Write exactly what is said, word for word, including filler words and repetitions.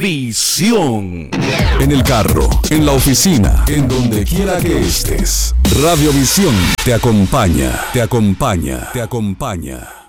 Visión. En el carro, en la oficina, en donde quiera que estés. Radiovisión te acompaña, te acompaña, te acompaña.